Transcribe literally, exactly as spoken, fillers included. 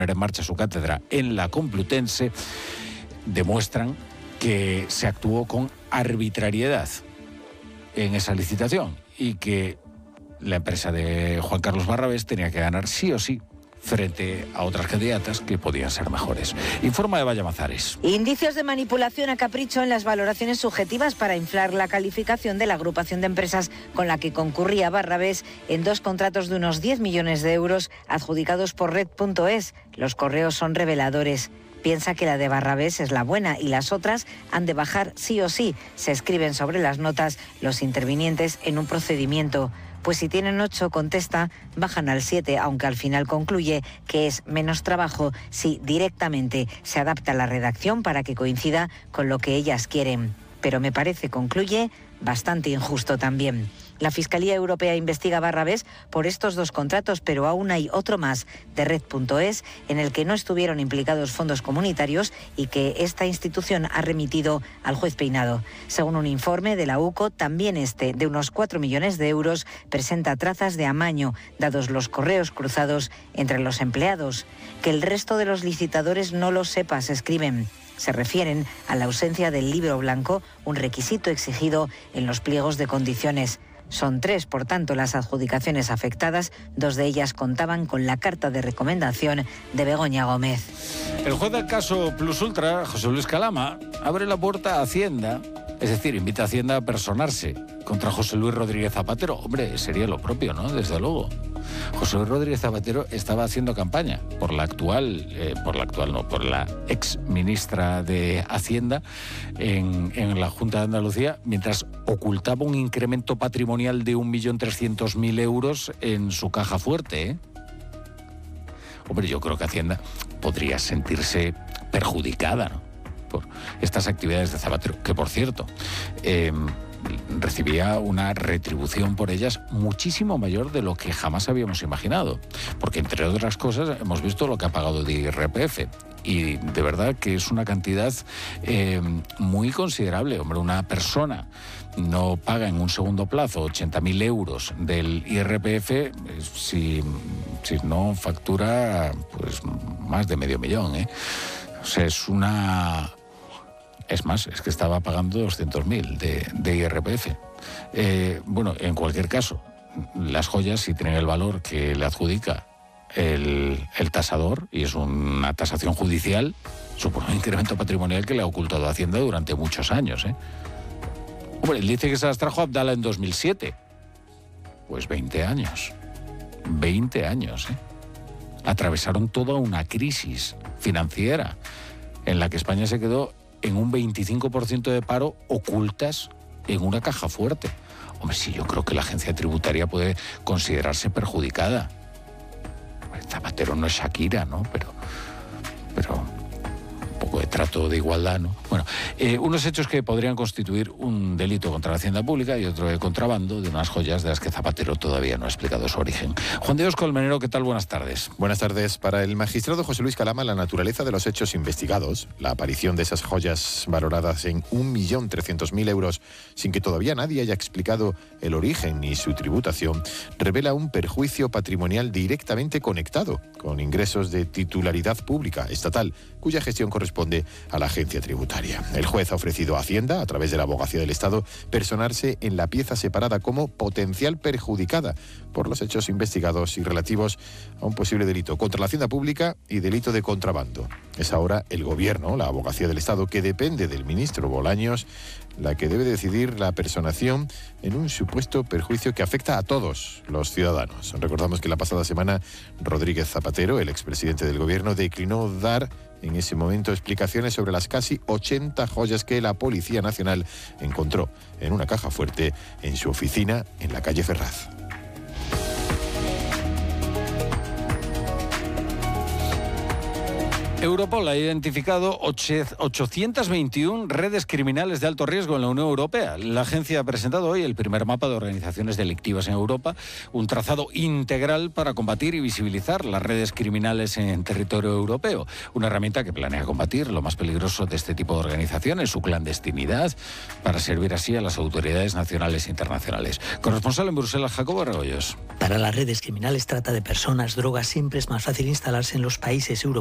en marcha su cátedra en la Complutense, demuestran que se actuó con arbitrariedad en esa licitación y que la empresa de Juan Carlos Barrabés tenía que ganar sí o sí frente a otras candidatas que podían ser mejores. Informa de Vallamazares. Indicios de manipulación a capricho en las valoraciones subjetivas para inflar la calificación de la agrupación de empresas con la que concurría Barrabés en dos contratos de unos diez millones de euros adjudicados por Red punto es. Los correos son reveladores. Piensa que la de Barrabés es la buena y las otras han de bajar sí o sí. Se escriben sobre las notas los intervinientes en un procedimiento. Pues si tienen ocho, contesta, bajan al siete, aunque al final concluye que es menos trabajo si directamente se adapta la redacción para que coincida con lo que ellas quieren. Pero me parece, concluye, bastante injusto también. La Fiscalía Europea investiga a Barrabés por estos dos contratos, pero aún hay otro más de Red punto es en el que no estuvieron implicados fondos comunitarios y que esta institución ha remitido al juez Peinado. Según un informe de la U C O, también este, de unos cuatro millones de euros, presenta trazas de amaño, dados los correos cruzados entre los empleados. Que el resto de los licitadores no lo sepa, se escriben. Se refieren a la ausencia del libro blanco, un requisito exigido en los pliegos de condiciones. Son tres, por tanto, las adjudicaciones afectadas. Dos de ellas contaban con la carta de recomendación de Begoña Gómez. El juez del caso Plus Ultra, José Luis Calama, abre la puerta a Hacienda, es decir, invita a Hacienda a personarse contra José Luis Rodríguez Zapatero. Hombre, sería lo propio, ¿no? Desde luego. José Luis Rodríguez Zapatero estaba haciendo campaña por la actual, eh, por la actual no, por la ex ministra de Hacienda en, en la Junta de Andalucía, mientras ocultaba un incremento patrimonial de un millón trescientos mil euros en su caja fuerte, ¿eh? Hombre, yo creo que Hacienda podría sentirse perjudicada, ¿no?, por estas actividades de Zapatero, que por cierto, eh, recibía una retribución por ellas muchísimo mayor de lo que jamás habíamos imaginado, porque entre otras cosas hemos visto lo que ha pagado de I R P F y de verdad que es una cantidad eh, muy considerable. Hombre, una persona no paga en un segundo plazo ochenta mil euros del I R P F si, si no factura pues más de medio millón, ¿eh? O sea, es una... Es más, es que estaba pagando doscientos mil de, de I R P F. Eh, bueno, en cualquier caso, las joyas, si tienen el valor que le adjudica el, el tasador, y es una tasación judicial, supone un incremento patrimonial que le ha ocultado a Hacienda durante muchos años, ¿eh? Hombre, él dice que se las trajo Abdala en dos mil siete. Pues veinte años. veinte años, ¿eh? Atravesaron toda una crisis financiera en la que España se quedó en un veinticinco por ciento de paro ocultas en una caja fuerte. Hombre, sí, yo creo que la agencia tributaria puede considerarse perjudicada. Zapatero no es Shakira, ¿no? Pero, pero un poco de trato de igualdad, ¿no? Bueno, eh, unos hechos que podrían constituir un delito contra la hacienda pública y otro de contrabando de unas joyas de las que Zapatero todavía no ha explicado su origen. Juan Dios Colmenero, ¿qué tal? Buenas tardes. Buenas tardes. Para el magistrado José Luis Calama, la naturaleza de los hechos investigados, la aparición de esas joyas valoradas en un millón trescientos mil euros sin que todavía nadie haya explicado el origen ni su tributación, revela un perjuicio patrimonial directamente conectado con ingresos de titularidad pública estatal, cuya gestión corresponde a la agencia tributaria. El juez ha ofrecido a Hacienda, a través de la Abogacía del Estado, personarse en la pieza separada como potencial perjudicada por los hechos investigados y relativos a un posible delito contra la hacienda pública y delito de contrabando. Es ahora el Gobierno, la Abogacía del Estado, que depende del ministro Bolaños, la que debe decidir la personación en un supuesto perjuicio que afecta a todos los ciudadanos. Recordamos que la pasada semana Rodríguez Zapatero, el expresidente del Gobierno, declinó dar en ese momento explicaciones sobre las casi ochenta joyas que la Policía Nacional encontró en una caja fuerte en su oficina en la calle Ferraz. Europol ha identificado ochocientas veintiuna redes criminales de alto riesgo en la Unión Europea. La agencia ha presentado hoy el primer mapa de organizaciones delictivas en Europa, un trazado integral para combatir y visibilizar las redes criminales en territorio europeo. Una herramienta que planea combatir lo más peligroso de este tipo de organizaciones, su clandestinidad, para servir así a las autoridades nacionales e internacionales. Corresponsal en Bruselas, Jacobo Regoyos. Para las redes criminales trata de personas, drogas, siempre es más fácil instalarse en los países europeos